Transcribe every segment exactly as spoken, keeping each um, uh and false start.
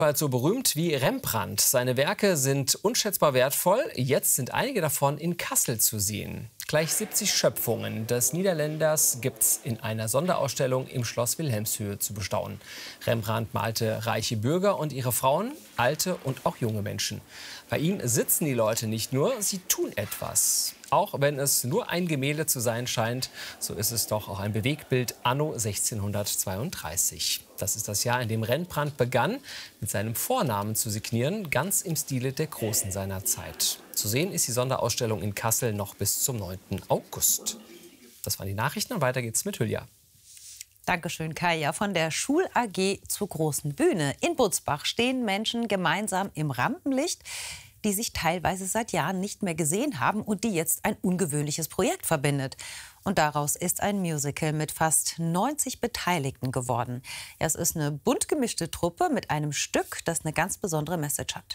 Bald so berühmt wie Rembrandt. Seine Werke sind unschätzbar wertvoll. Jetzt sind einige davon in Kassel zu sehen. Gleich siebzig Schöpfungen des Niederländers gibt's in einer Sonderausstellung im Schloss Wilhelmshöhe zu bestaunen. Rembrandt malte reiche Bürger und ihre Frauen, alte und auch junge Menschen. Bei ihm sitzen die Leute nicht nur, sie tun etwas. Auch wenn es nur ein Gemälde zu sein scheint, so ist es doch auch ein Bewegtbild anno sechzehnhundertzweiunddreißig. Das ist das Jahr, in dem Rembrandt begann, mit seinem Vornamen zu signieren, ganz im Stile der Großen seiner Zeit. Zu sehen ist die Sonderausstellung in Kassel noch bis zum neunten August. Das waren die Nachrichten und weiter geht's mit Hülya. Dankeschön, Kaya. Von der Schul-A G zur großen Bühne. In Butzbach stehen Menschen gemeinsam im Rampenlicht, die sich teilweise seit Jahren nicht mehr gesehen haben und die jetzt ein ungewöhnliches Projekt verbindet. Und daraus ist ein Musical mit fast neunzig Beteiligten geworden. Es ist eine bunt gemischte Truppe mit einem Stück, das eine ganz besondere Message hat.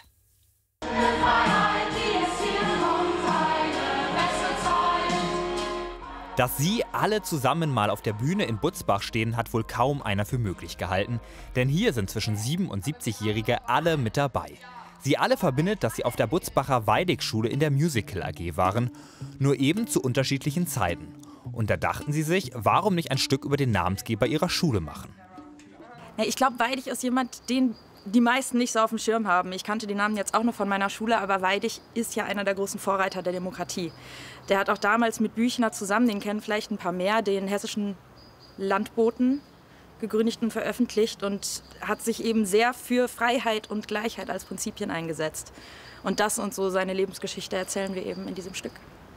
Dass sie alle zusammen mal auf der Bühne in Butzbach stehen, hat wohl kaum einer für möglich gehalten. Denn hier sind zwischen sieben- und siebzigjährige alle mit dabei. Sie alle verbindet, dass sie auf der Butzbacher Weidig-Schule in der Musical-A G waren, nur eben zu unterschiedlichen Zeiten. Und da dachten sie sich, warum nicht ein Stück über den Namensgeber ihrer Schule machen? Ja, ich glaube, Weidig ist jemand, den die meisten nicht so auf dem Schirm haben. Ich kannte den Namen jetzt auch noch von meiner Schule, aber Weidig ist ja einer der großen Vorreiter der Demokratie. Der hat auch damals mit Büchner zusammen, den kennen vielleicht ein paar mehr, den hessischen Landboten gegründet und veröffentlicht und hat sich eben sehr für Freiheit und Gleichheit als Prinzipien eingesetzt. Und das und so seine Lebensgeschichte erzählen wir eben in diesem Stück.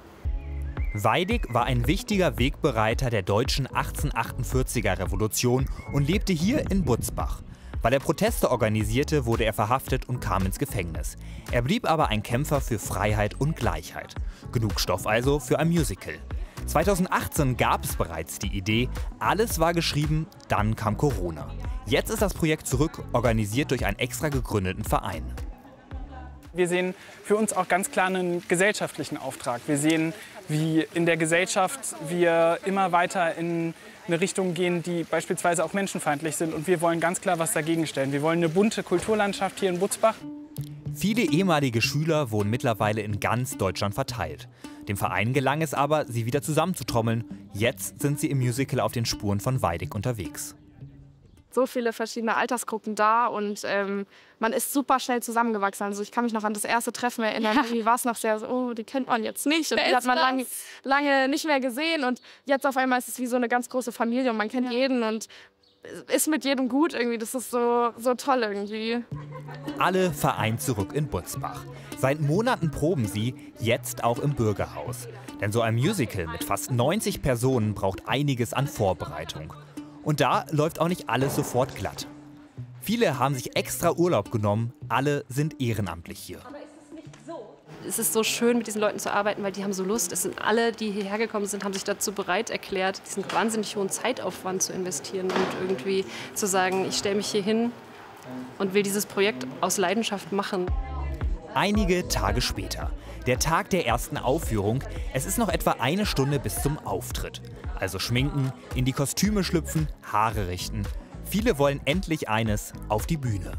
Weidig war ein wichtiger Wegbereiter der deutschen achtzehnhundertachtundvierziger Revolution und lebte hier in Butzbach. Weil er Proteste organisierte, wurde er verhaftet und kam ins Gefängnis. Er blieb aber ein Kämpfer für Freiheit und Gleichheit. Genug Stoff also für ein Musical. zweitausendachtzehn gab es bereits die Idee, alles war geschrieben, dann kam Corona. Jetzt ist das Projekt zurück, organisiert durch einen extra gegründeten Verein. Wir sehen für uns auch ganz klar einen gesellschaftlichen Auftrag. Wir sehen, wie in der Gesellschaft wir immer weiter in eine Richtung gehen, die beispielsweise auch menschenfeindlich sind. Und wir wollen ganz klar was dagegen stellen. Wir wollen eine bunte Kulturlandschaft hier in Butzbach. Viele ehemalige Schüler wohnen mittlerweile in ganz Deutschland verteilt. Dem Verein gelang es aber, sie wieder zusammenzutrommeln. Jetzt sind sie im Musical auf den Spuren von Weidig unterwegs. So viele verschiedene Altersgruppen da und ähm, man ist super schnell zusammengewachsen. Also ich kann mich noch an das erste Treffen erinnern. Ja. Irgendwie war es noch sehr so, oh, die kennt man jetzt nicht. Und die hat man lang, lange nicht mehr gesehen. Und jetzt auf einmal ist es wie so eine ganz große Familie und man kennt ja jeden und ist mit jedem gut irgendwie. Das ist so, so toll irgendwie. Alle vereint zurück in Butzbach. Seit Monaten proben sie, jetzt auch im Bürgerhaus. Denn so ein Musical mit fast neunzig Personen braucht einiges an Vorbereitung. Und da läuft auch nicht alles sofort glatt. Viele haben sich extra Urlaub genommen, alle sind ehrenamtlich hier. Aber ist es nicht so? Es ist so schön, mit diesen Leuten zu arbeiten, weil die haben so Lust. Es sind alle, die hierher gekommen sind, haben sich dazu bereit erklärt, diesen wahnsinnig hohen Zeitaufwand zu investieren und irgendwie zu sagen, ich stelle mich hier hin und will dieses Projekt aus Leidenschaft machen. Einige Tage später, der Tag der ersten Aufführung. Es ist noch etwa eine Stunde bis zum Auftritt. Also schminken, in die Kostüme schlüpfen, Haare richten. Viele wollen endlich eines: auf die Bühne.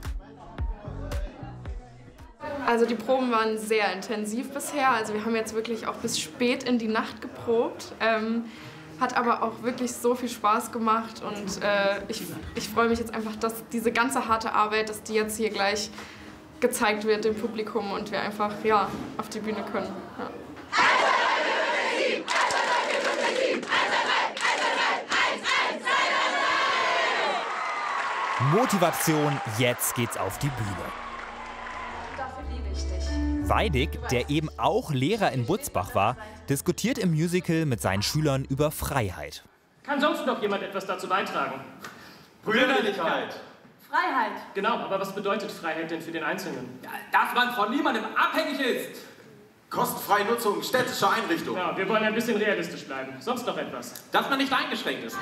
Also die Proben waren sehr intensiv bisher. Also wir haben jetzt wirklich auch bis spät in die Nacht geprobt. Ähm, hat aber auch wirklich so viel Spaß gemacht und äh, ich, ich freue mich jetzt einfach, dass diese ganze harte Arbeit, dass die jetzt hier gleich gezeigt wird dem Publikum und wir einfach ja, auf die Bühne können. Ja. Motivation, jetzt geht's auf die Bühne. Dafür liebe ich dich. Weidig, der eben auch Lehrer in Butzbach war, diskutiert im Musical mit seinen Schülern über Freiheit. Kann sonst noch jemand etwas dazu beitragen? Brüderlichkeit. Freiheit. Genau, aber was bedeutet Freiheit denn für den Einzelnen? Ja, dass man von niemandem abhängig ist. Kostenfreie Nutzung städtischer Einrichtungen. Ja, wir wollen ein bisschen realistisch bleiben. Sonst noch etwas? Dass man nicht eingeschränkt ist.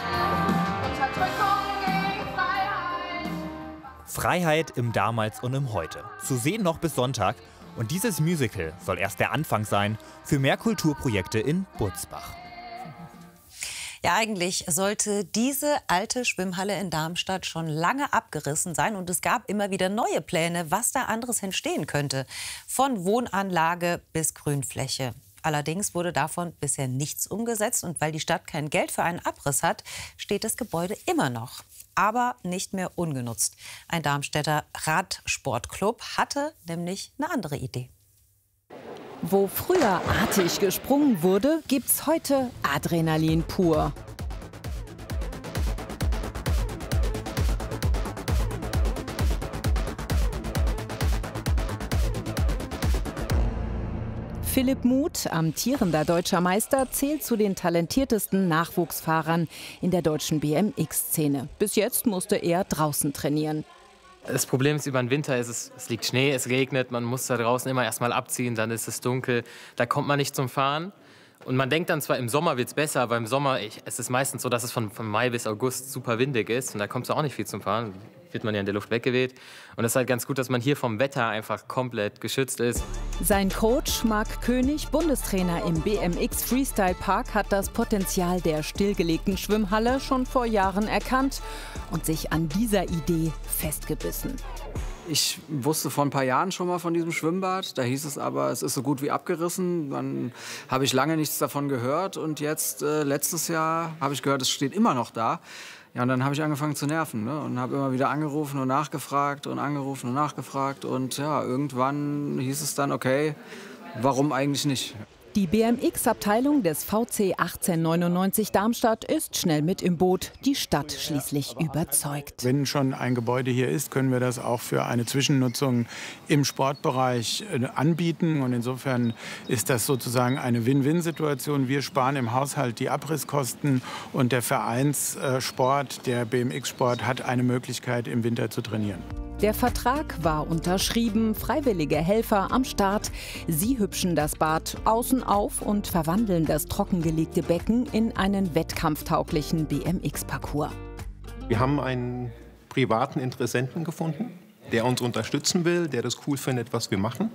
Freiheit im Damals und im Heute. Zu sehen noch bis Sonntag. Und dieses Musical soll erst der Anfang sein für mehr Kulturprojekte in Butzbach. Ja, eigentlich sollte diese alte Schwimmhalle in Darmstadt schon lange abgerissen sein. Und es gab immer wieder neue Pläne, was da anderes entstehen könnte. Von Wohnanlage bis Grünfläche. Allerdings wurde davon bisher nichts umgesetzt. Und weil die Stadt kein Geld für einen Abriss hat, steht das Gebäude immer noch. Aber nicht mehr ungenutzt. Ein Darmstädter Radsportclub hatte nämlich eine andere Idee. Wo früher artig gesprungen wurde, gibt's heute Adrenalin pur. Philipp Muth, amtierender deutscher Meister, zählt zu den talentiertesten Nachwuchsfahrern in der deutschen B M X-Szene. Bis jetzt musste er draußen trainieren. Das Problem ist, über den Winter ist es, es liegt Schnee, es regnet, man muss da draußen immer erst mal abziehen, dann ist es dunkel, da kommt man nicht zum Fahren. Und man denkt dann zwar, im Sommer wird es besser, aber im Sommer ich, es ist meistens so, dass es von, von Mai bis August super windig ist und da kommt es auch nicht viel zum Fahren. Wird man ja in der Luft weggeweht. Und es ist halt ganz gut, dass man hier vom Wetter einfach komplett geschützt ist. Sein Coach Marc König, Bundestrainer im B M X Freestyle Park, hat das Potenzial der stillgelegten Schwimmhalle schon vor Jahren erkannt und sich an dieser Idee festgebissen. Ich wusste vor ein paar Jahren schon mal von diesem Schwimmbad. Da hieß es aber, es ist so gut wie abgerissen. Dann habe ich lange nichts davon gehört. Und jetzt, äh, letztes Jahr, habe ich gehört, es steht immer noch da. Ja, und dann habe ich angefangen zu nerven, ne? Und habe immer wieder angerufen und nachgefragt und angerufen und nachgefragt. Und ja, irgendwann hieß es dann, okay, warum eigentlich nicht? Die B M X-Abteilung des V C achtzehnhundertneunundneunzig Darmstadt ist schnell mit im Boot, die Stadt schließlich überzeugt. Wenn schon ein Gebäude hier ist, können wir das auch für eine Zwischennutzung im Sportbereich anbieten. Und insofern ist das sozusagen eine Win-Win-Situation. Wir sparen im Haushalt die Abrisskosten und der Vereinssport, der B M X-Sport, hat eine Möglichkeit, im Winter zu trainieren. Der Vertrag war unterschrieben, freiwillige Helfer am Start. Sie hübschen das Bad außen auf und verwandeln das trockengelegte Becken in einen wettkampftauglichen B M X-Parcours. Wir haben einen privaten Interessenten gefunden, der uns unterstützen will, der das cool findet, was wir machen.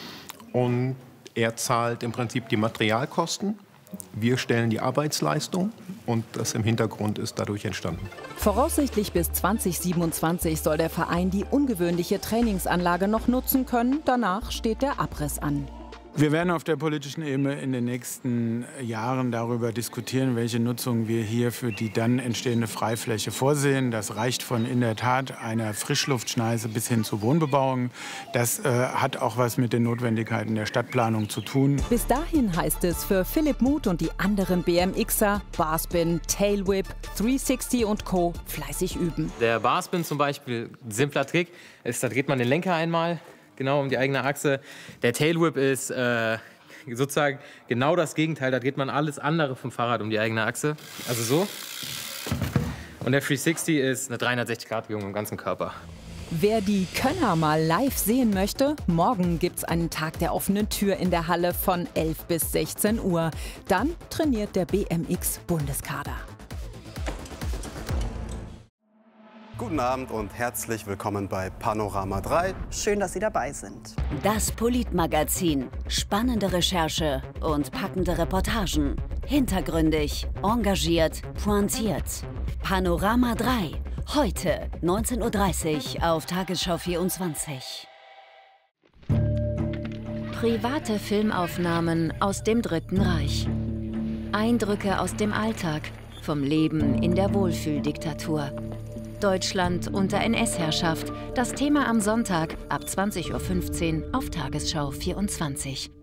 Und er zahlt im Prinzip die Materialkosten. Wir stellen die Arbeitsleistung und das im Hintergrund ist dadurch entstanden. Voraussichtlich bis zweitausendsiebenundzwanzig soll der Verein die ungewöhnliche Trainingsanlage noch nutzen können. Danach steht der Abriss an. Wir werden auf der politischen Ebene in den nächsten Jahren darüber diskutieren, welche Nutzung wir hier für die dann entstehende Freifläche vorsehen. Das reicht von in der Tat einer Frischluftschneise bis hin zu Wohnbebauung. Das äh, hat auch was mit den Notwendigkeiten der Stadtplanung zu tun. Bis dahin heißt es für Philipp Muth und die anderen B M Xer Barspin, Tailwhip, dreihundertsechzig und Co. fleißig üben. Der Barspin zum Beispiel, ein simpler Trick, ist, da dreht man den Lenker einmal. Genau, um die eigene Achse. Der Tailwhip ist äh, sozusagen genau das Gegenteil. Da dreht man alles andere vom Fahrrad um die eigene Achse. Also so. Und der dreihundertsechzig ist eine dreihundertsechzig Grad Drehung im ganzen Körper. Wer die Könner mal live sehen möchte, morgen gibt's einen Tag der offenen Tür in der Halle von elf bis sechzehn Uhr. Dann trainiert der B M X-Bundeskader. Guten Abend und herzlich willkommen bei Panorama drei. Schön, dass Sie dabei sind. Das Politmagazin. Spannende Recherche und packende Reportagen. Hintergründig, engagiert, pointiert. Panorama drei. Heute neunzehn Uhr dreißig auf Tagesschau vierundzwanzig. Private Filmaufnahmen aus dem Dritten Reich. Eindrücke aus dem Alltag. Vom Leben in der Wohlfühldiktatur. Deutschland unter N S-Herrschaft. Das Thema am Sonntag ab zwanzig Uhr fünfzehn auf Tagesschau vierundzwanzig.